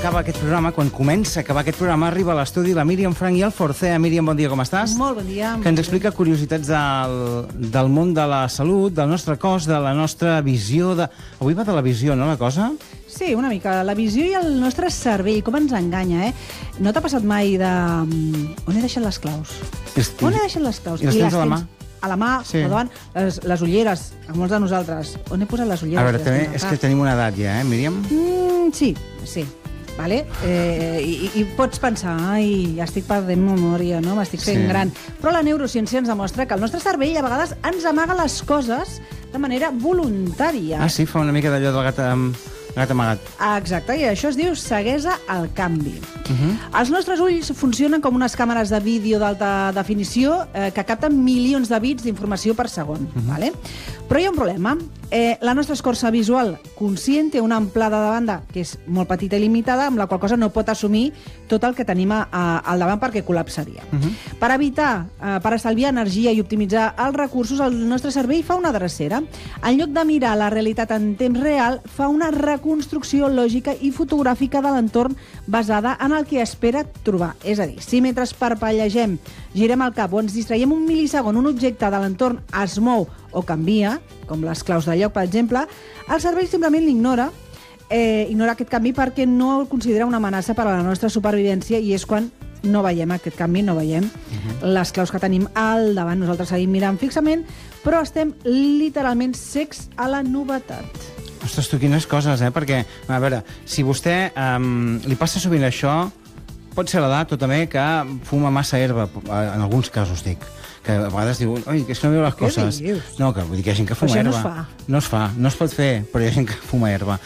acaba aquest programa, quan comença a acabar aquest programa, arriba a l'estudi la Míriam Frank i el Forcea. Míriam, bon dia, com estàs? Molt bon dia. Que ens explica curiositats del món de la salut, del nostre cos, de la nostra visió. Avui va de la visió, no, la cosa? Sí, una mica. La visió i el nostre cervell, com ens enganya, eh? No t'ha passat mai de... On he deixat les claus? On he deixat les claus? I les tens a la mà? A la mà, sí. Al davant, les ulleres, a molts de nosaltres. On he posat les ulleres? A veure, també és que tenim una edat ja, Míriam? Sí. Vale? I pots pensar, ai, estic perdent memòria, no? M'estic fent gran. Però la neurociència ens demostra que el nostre cervell a vegades ens amaga les coses de manera voluntària. Ah, sí? Fa una mica d'allò del gat amagat. Exacte, i això es diu ceguesa al canvi. Els nostres ulls funcionen com unes càmeres de vídeo d'alta definició que capten milions de bits d'informació per segon. Vale? Però hi ha un problema. La nostra escorça visual conscient té una amplada de banda que és molt petita i limitada, amb la qual cosa no pot assumir tot el que tenim al davant perquè col·lapsaria. Per evitar, per estalviar energia i optimitzar els recursos, el nostre cervell fa una drecera. En lloc de mirar la realitat en temps real, fa una reconstrucció lògica i fotogràfica de l'entorn basada en el que espera trobar. És a dir, si mentre parpellegem, girem el cap o ens distraiem un mil·lisegon, un objecte de l'entorn es mou o canvia, com les claus de lloc, per exemple, el cervell simplement l'ignora, ignora aquest canvi perquè no el considera una amenaça per a la nostra supervivència, i és quan no veiem aquest canvi, no veiem les claus que tenim al davant. Nosaltres seguim mirant fixament, però estem literalment cecs a la novetat. Ostres, tu, quines coses, Perquè, a veure, si vostè li passa sovint això, pot ser l'edat o també que fuma massa herba, en alguns casos dic, que a vegades diuen, oi, que és que no veu les coses. Què dius? No, que vull dir que hi ha gent que fuma herba. No es fa, no es pot fer, però hi ha gent que fuma herba.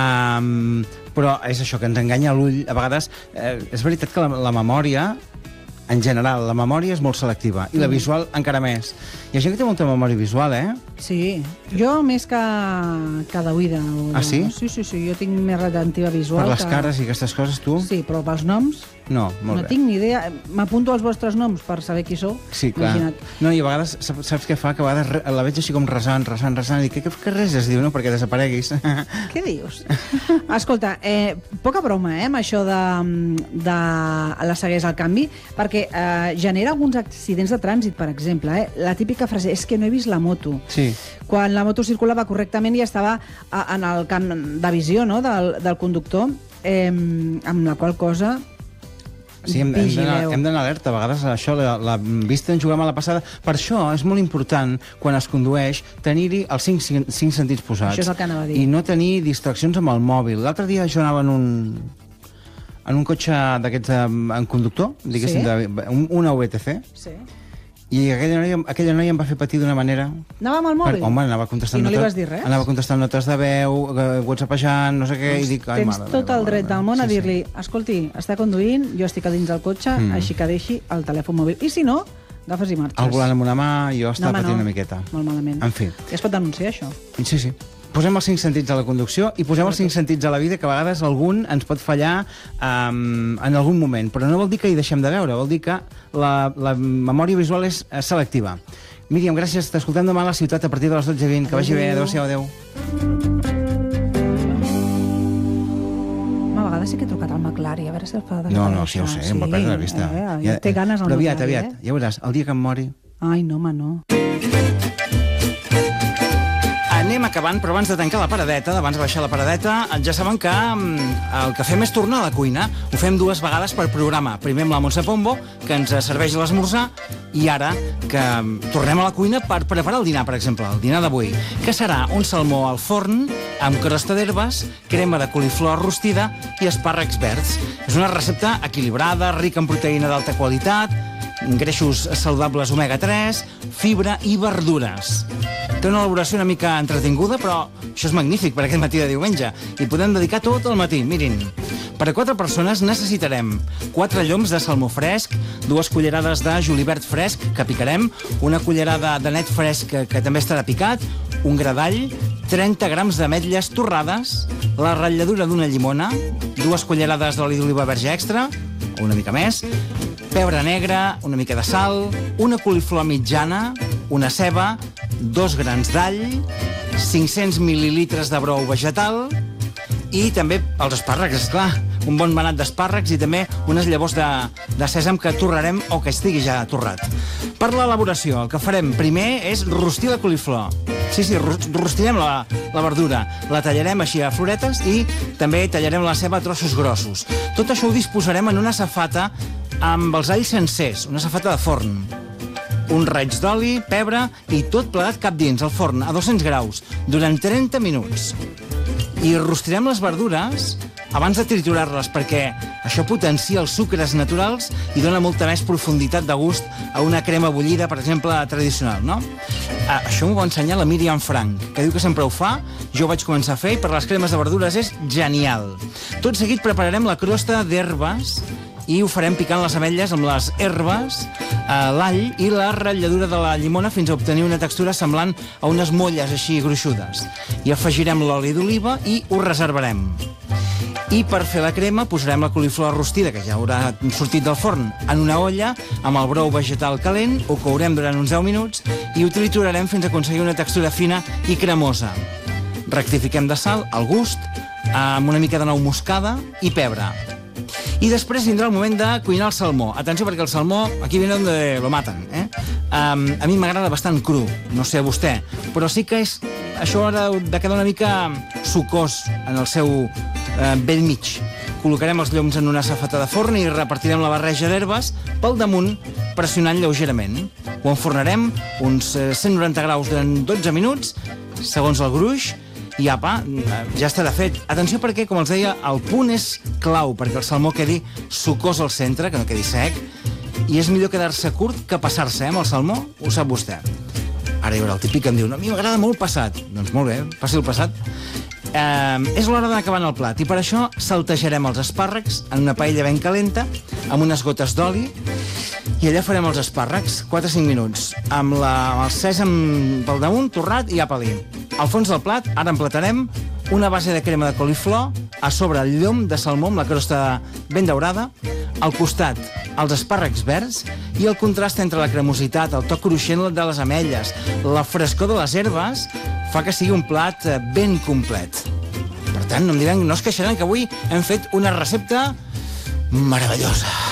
Però és això, que ens enganya l'ull. A vegades, és veritat que la memòria, en general, la memòria és molt selectiva, i la visual encara més. Hi ha gent que té molta memòria visual, Sí, jo més que d'oïda. Ah, sí? Sí, jo tinc més retentiva visual. Per les cares i aquestes coses, tu? Sí, però pels noms... No, molt bé. No tinc ni idea. M'apunto als vostres noms per saber qui sou. Sí, clar. Imagina't. No, i a vegades, saps què fa? Que a vegades la veig així com resant, i dic, què res es diu, no? Perquè desapareguis. Què dius? Escolta, poca broma, amb això de la ceguesa al canvi, perquè genera alguns accidents de trànsit, per exemple. La típica frase, és que no he vist la moto. Sí. Quan la moto circulava correctament i estava en el camp de visió, no?, del conductor, amb la qual cosa... Sí, hem d'anar alerta. A vegades això, la vista en juguem a la passada. Per això és molt important, quan es condueix, tenir-hi els cinc sentits posats. Això és el que anava a dir. I no tenir distraccions amb el mòbil. L'altre dia jo anava en un cotxe d'aquests en conductor, diguéssim, una VTC. Sí. I aquella noia em va fer patir d'una manera... Anava amb el mòbil? Home, anava contestant... I no li vas dir res? Anava contestant notes de veu, whatsappejant, no sé què, i dic... Tens tot el dret del món a dir-li, escolti, està conduint, jo estic a dins del cotxe, així que deixi el telèfon mòbil. I si no, agafes i marxes. El volant amb una mà, jo estava patint una miqueta. Molt malament. En fi. I es pot denunciar, això? Sí. Posem els 5 sentits a la conducció i posem els 5 sentits a la vida, que a vegades algun ens pot fallar en algun moment. Però no vol dir que hi deixem de veure, vol dir que la memòria visual és selectiva. Míriam, gràcies. T'escoltem demà a la ciutat a partir de les 12:20. Que vagi bé. Adéu-siau, adéu. A vegades sí que he trucat al McLaren, a veure si el fa de... No, sí, ho sé, em va perdre la vista. Té ganes al McLaren. Però aviat, ja veuràs, el dia que em mori... Ai, no, home, no. Anem acabant, però abans de tancar la paradeta, abans de baixar la paradeta, ja saben que el que fem és tornar a la cuina. Ho fem 2 vegades per programa. Primer amb la Montse Pombo, que ens serveix l'esmorzar, i ara que tornem a la cuina per preparar el dinar, per exemple, el dinar d'avui, que serà un salmó al forn amb crosta d'herbes, crema de coliflor rostida i espàrrecs verds. És una recepta equilibrada, rica en proteïna d'alta qualitat, greixos saludables omega-3, fibra i verdures. Té una elaboració una mica entretinguda, però això és magnífic per aquest matí de diumenge. I podem dedicar tot el matí. Mirin, per a 4 persones necessitarem 4 lloms de salmó fresc, 2 cullerades de julivert fresc, que picarem, una cullerada de net fresc, que també estarà picat, un gra d'all, 30 grams d'ametlles torrades, la ratlladura d'una llimona, 2 cullerades d'oli d'oliva verge extra, o una mica més, pebre negre, una mica de sal, una coliflor mitjana, una ceba, 2 grans d'all, 500 mil·lilitres de brou vegetal i també els espàrrecs, esclar, un bon manat d'espàrrecs i també unes llavors de sèsam que torrarem o que estigui ja torrat. Per l'elaboració, el que farem primer és rostir la coliflor. Sí, rostirem la verdura. La tallarem així a floretes i també tallarem la ceba a trossos grossos. Tot això ho disposarem en una safata amb els alls sencers, una safata de forn. Un raig d'oli, pebre i tot plegat cap dins, al forn, a 200 graus, durant 30 minuts. I rostirem les verdures abans de triturar-les, perquè això potencia els sucres naturals i dona molta més profunditat de gust a una crema bullida, per exemple, tradicional, no? Això m'ho va ensenyar la Míriam Frank, que diu que sempre ho fa, jo ho vaig començar a fer i per les cremes de verdures és genial. Tot seguit prepararem la crosta d'herbes i ho farem picant les ametlles amb les herbes, l'all i la ratlladura de la llimona fins a obtenir una textura semblant a unes molles així gruixudes. I afegirem l'oli d'oliva i ho reservarem. I per fer la crema posarem la coliflor rostida, que ja haurà sortit del forn, en una olla amb el brou vegetal calent, ho courem durant uns 10 minuts i ho triturarem fins a aconseguir una textura fina i cremosa. Rectifiquem de sal al gust, amb una mica de nou moscada i pebre. I després vindrà el moment de cuinar el salmó. Atenció, perquè el salmó, aquí viene donde lo matan, a mi m'agrada bastant cru, no sé a vostè, però sí que és això ara de quedar una mica sucós en el seu bell mig. Col·locarem els lloms en una safata de forn i repartirem la barreja d'herbes pel damunt, pressionant lleugerament. Ho enfornarem uns 190 graus durant 12 minuts, segons el gruix, i apa, ja estarà fet. Atenció perquè, com els deia, el punt és clau perquè el salmó quedi sucós al centre, que no quedi sec, i és millor quedar-se curt que passar-se, amb el salmó, ho sap vostè. Ara hi haurà el típic que em diu, no, a mi m'agrada molt passat. Doncs molt bé, passi el passat. És l'hora d'anar acabant el plat i per això saltejarem els espàrrecs en una paella ben calenta amb unes gotes d'oli i allà farem els espàrrecs 4-5 minuts amb el sèsam pel damunt, torrat i apa-li. Al fons del plat ara emplatarem una base de crema de coliflor, a sobre el llom de salmó amb la crosta ben daurada, al costat els espàrrecs verds i el contrast entre la cremositat, el toc cruixent de les ametlles, la frescor de les herbes fa que sigui un plat ben complet. Per tant, no es queixaran que avui hem fet una recepta meravellosa.